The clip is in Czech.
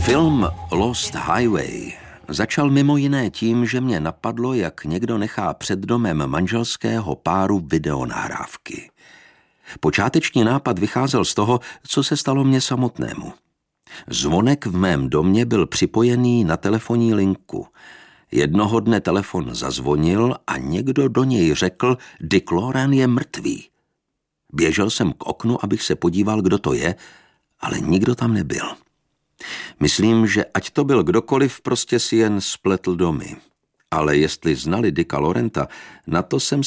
Film Lost Highway začal mimo jiné tím, že mě napadlo, jak někdo nechá před domem manželského páru videonahrávky. Počáteční nápad vycházel z toho, co se stalo mně samotnému. Zvonek v mém domě byl připojený na telefonní linku. Jednoho dne telefon zazvonil a někdo do něj řekl, Dick Loran je mrtvý. Běžel jsem k oknu, abych se podíval, kdo to je, ale nikdo tam nebyl. Myslím, že ať to byl kdokoliv, prostě si jen spletl domy. Ale jestli znali Dicka Lorenta, na to jsem